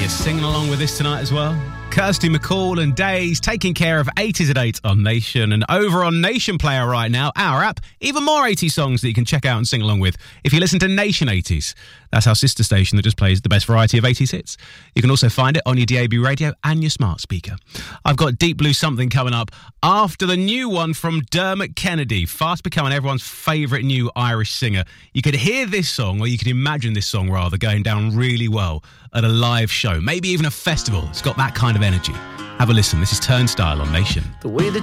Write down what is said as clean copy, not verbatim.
singing along with this tonight as well. Kirsty MacColl and Days taking care of 80s at 8 on Nation. And over on Nation Player right now, our app, even more 80s songs that you can check out and sing along with if you listen to Nation 80s. That's our sister station that just plays the best variety of 80s hits. You can also find it on your DAB radio and your smart speaker. I've got Deep Blue Something coming up after the new one from Dermot Kennedy, fast becoming everyone's favourite new Irish singer. You could hear this song, or you could imagine this song rather, going down really well at a live show, maybe even a festival. It's got that kind of energy. Have a listen. This is Turnstile on Nation. The way that